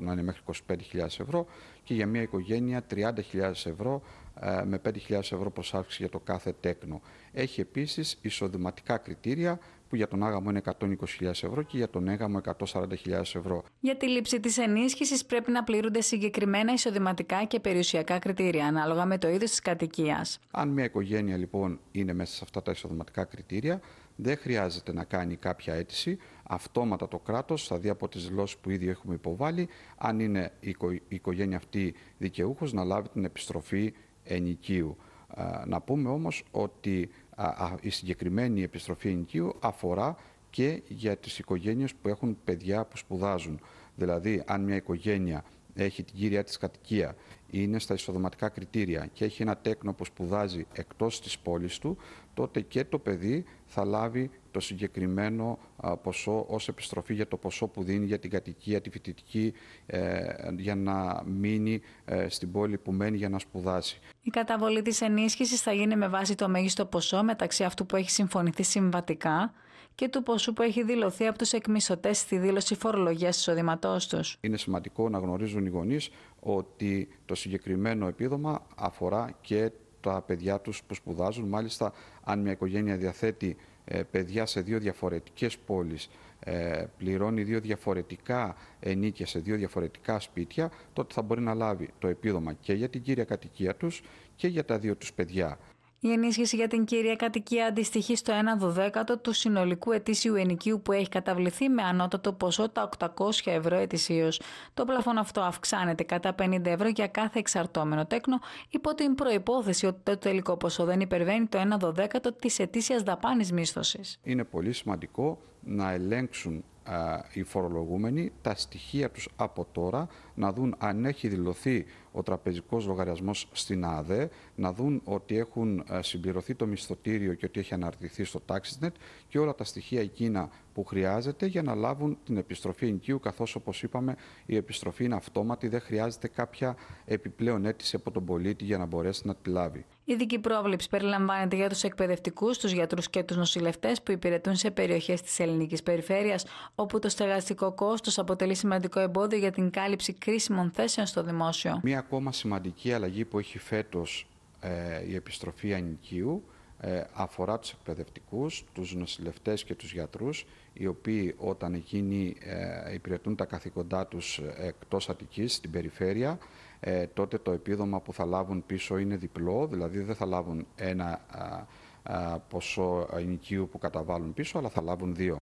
να είναι μέχρι 25.000 ευρώ και για μια οικογένεια 30.000 ευρώ με 5.000 ευρώ προσάυξη για το κάθε τέκνο. Έχει επίσης εισοδηματικά κριτήρια που για τον άγαμο είναι 120.000 ευρώ και για τον έγαμο 140.000 ευρώ. Για τη λήψη της ενίσχυσης πρέπει να πληρούνται συγκεκριμένα εισοδηματικά και περιουσιακά κριτήρια, ανάλογα με το είδος της κατοικίας. Αν μια οικογένεια λοιπόν είναι μέσα σε αυτά τα εισοδηματικά κριτήρια, δεν χρειάζεται να κάνει κάποια αίτηση. Αυτόματα το κράτος θα δει από τις δηλώσεις που ήδη έχουμε υποβάλει, αν είναι η οικογένεια αυτή δικαιούχος, να λάβει την επιστροφή ενοικίου. Να πούμε όμως ότι η συγκεκριμένη επιστροφή ενοικίου αφορά και για τις οικογένειες που έχουν παιδιά που σπουδάζουν. Δηλαδή, αν μια οικογένεια έχει την κύρια της κατοικία, είναι στα εισοδηματικά κριτήρια και έχει ένα τέκνο που σπουδάζει εκτός της πόλης του, τότε και το παιδί θα λάβει το συγκεκριμένο ποσό ως επιστροφή για το ποσό που δίνει για την κατοικία, τη φοιτητική, για να μείνει στην πόλη που μένει για να σπουδάσει. Η καταβολή της ενίσχυσης θα γίνει με βάση το μέγιστο ποσό μεταξύ αυτού που έχει συμφωνηθεί συμβατικά και του ποσού που έχει δηλωθεί από τους εκμισθωτές στη δήλωση φορολογίας εισοδήματός τους. Είναι σημαντικό να γνωρίζουν οι γονείς ότι το συγκεκριμένο επίδομα αφορά και τα παιδιά τους που σπουδάζουν. Μάλιστα, αν μια οικογένεια διαθέτει παιδιά σε δύο διαφορετικές πόλεις, πληρώνει δύο διαφορετικά ενίκια σε δύο διαφορετικά σπίτια, τότε θα μπορεί να λάβει το επίδομα και για την κύρια κατοικία τους και για τα δύο τους παιδιά. Η ενίσχυση για την κύρια κατοικία αντιστοιχεί στο 1/12 του συνολικού ετήσιου ενοικίου που έχει καταβληθεί με ανώτατο ποσό τα 800 ευρώ ετησίως. Το πλαφόν αυτό αυξάνεται κατά 50 ευρώ για κάθε εξαρτώμενο τέκνο, υπό την προϋπόθεση ότι το τελικό ποσό δεν υπερβαίνει το 1/12 της ετήσιας δαπάνης μίσθωσης. Είναι πολύ σημαντικό να ελέγξουν οι φορολογούμενοι τα στοιχεία τους από τώρα, να δουν αν έχει δηλωθεί ο τραπεζικός λογαριασμός στην ΑΔΕ, να δουν ότι έχουν συμπληρωθεί το μισθωτήριο και ότι έχει αναρτηθεί στο TaxNet και όλα τα στοιχεία εκείνα που χρειάζεται για να λάβουν την επιστροφή ενοικίου, καθώς όπως είπαμε η επιστροφή είναι αυτόματη, δεν χρειάζεται κάποια επιπλέον αίτηση από τον πολίτη για να μπορέσει να τη λάβει. Η ειδική πρόβλεψη περιλαμβάνεται για τους εκπαιδευτικούς, τους γιατρούς και τους νοσηλευτές που υπηρετούν σε περιοχές της ελληνικής περιφέρειας, όπου το στεγαστικό κόστος αποτελεί σημαντικό εμπόδιο για την κάλυψη κρίσιμων θέσεων στο δημόσιο. Μία ακόμα σημαντική αλλαγή που έχει φέτος η επιστροφή ενοικίου αφορά τους εκπαιδευτικούς, τους νοσηλευτές και τους γιατρούς, οι οποίοι όταν εκείνοι υπηρετούν τα καθήκοντά τους εκτός Αττικής, στην περιφέρεια, τότε το επίδομα που θα λάβουν πίσω είναι διπλό, δηλαδή δεν θα λάβουν ένα ποσό ενοικίου που καταβάλουν πίσω, αλλά θα λάβουν δύο.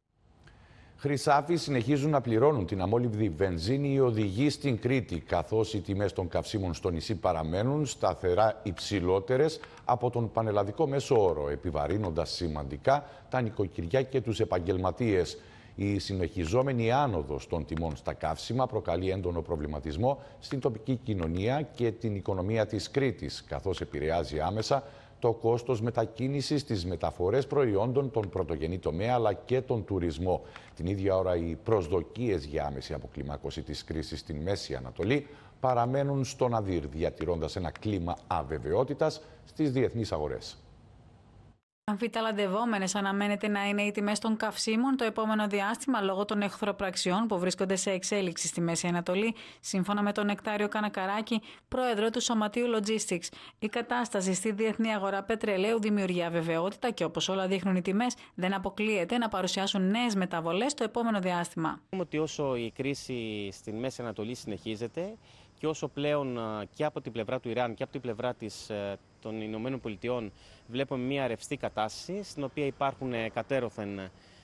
Χρυσάφοι συνεχίζουν να πληρώνουν την αμόλυβδη βενζίνη οι οδηγοί στην Κρήτη, καθώς οι τιμές των καυσίμων στο νησί παραμένουν σταθερά υψηλότερες από τον πανελλαδικό μέσο όρο, επιβαρύνοντας σημαντικά τα νοικοκυριά και τους επαγγελματίες. Η συνεχιζόμενη άνοδος των τιμών στα καύσιμα προκαλεί έντονο προβληματισμό στην τοπική κοινωνία και την οικονομία της Κρήτης, καθώς επηρεάζει άμεσα το κόστος μετακίνησης, τις μεταφορές προϊόντων, τον πρωτογενή τομέα αλλά και τον τουρισμό. Την ίδια ώρα οι προσδοκίες για άμεση αποκλιμάκωση της κρίσης στην Μέση Ανατολή παραμένουν στον αδύρ, διατηρώντας ένα κλίμα αβεβαιότητας στις διεθνείς αγορές. Αμφιταλαντευόμενες αναμένεται να είναι οι τιμές των καυσίμων το επόμενο διάστημα λόγω των εχθροπραξιών που βρίσκονται σε εξέλιξη στη Μέση Ανατολή, σύμφωνα με τον Νεκτάριο Κανακαράκη, πρόεδρο του Σωματείου Logistics. Η κατάσταση στη διεθνή αγορά πετρελαίου δημιουργεί αβεβαιότητα και όπως όλα δείχνουν οι τιμές, δεν αποκλείεται να παρουσιάσουν νέες μεταβολές το επόμενο διάστημα. Ότι όσο η κρίση στη Μέση Ανατολή συνεχίζεται και όσο πλέον και από την πλευρά του Ιράν και από την πλευρά των Ηνωμένων Πολιτειών βλέπουμε μια ρευστή κατάσταση στην οποία υπάρχουν κατέρωθεν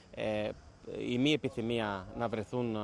η μη επιθυμία να βρεθούν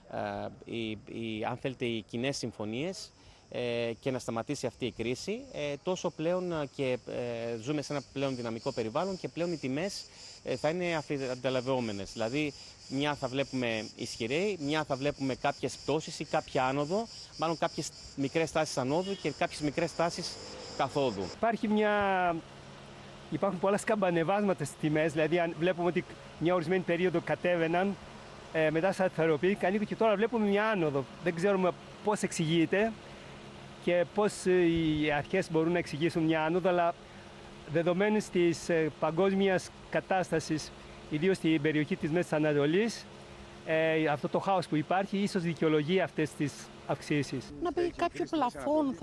αν θέλετε οι κοινές συμφωνίες και να σταματήσει αυτή η κρίση, τόσο πλέον και ζούμε σε ένα πλέον δυναμικό περιβάλλον και πλέον οι τιμές θα είναι αμφιταλαντευόμενες. Δηλαδή μια θα βλέπουμε ισχυρή, μια θα βλέπουμε κάποιες πτώσεις ή κάποια άνοδο, μάλλον κάποιες μικρές τάσεις ανόδου και κάποιες μικρές τάσεις καθόδου. Υπάρχουν πολλά σκαμπανεβάσματα στις τιμές, δηλαδή αν βλέπουμε ότι μια ορισμένη περίοδο κατέβαιναν, μετά σταθεροποιήθηκαν και τώρα βλέπουμε μια άνοδο. Δεν ξέρουμε πώς εξηγείται και πώς οι αρχές μπορούν να εξηγήσουν μια άνοδο, αλλά δεδομένης της παγκόσμιας κατάστασης, ιδίως στην περιοχή της Μέσης Ανατολής, αυτό το χάος που υπάρχει ίσως δικαιολογεί αυτές τις αυξήσεις. Να μπει κάποιο πλαφόν.